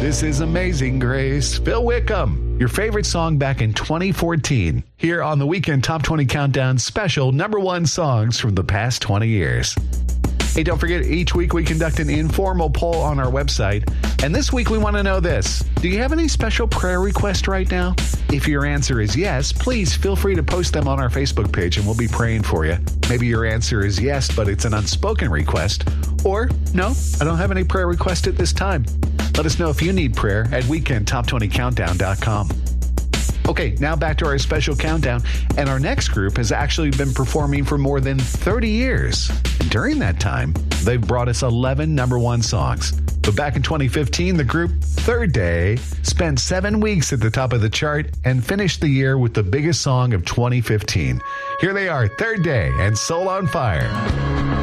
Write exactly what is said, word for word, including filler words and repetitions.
This is Amazing Grace. Phil Wickham, your favorite song back in twenty fourteen. Here on the Weekend Top twenty Countdown special, number one songs from the past twenty years. Hey, don't forget, each week we conduct an informal poll on our website. And this week we want to know this. Do you have any special prayer requests right now? If your answer is yes, please feel free to post them on our Facebook page and we'll be praying for you. Maybe your answer is yes, but it's an unspoken request. Or, no, I don't have any prayer requests at this time. Let us know if you need prayer at weekend top twenty countdown dot com. Okay, now back to our special countdown. And our next group has actually been performing for more than thirty years. And during that time, they've brought us eleven number one songs. But back in twenty fifteen, the group Third Day spent seven weeks at the top of the chart and finished the year with the biggest song of twenty fifteen. Here they are, Third Day and Soul on Fire.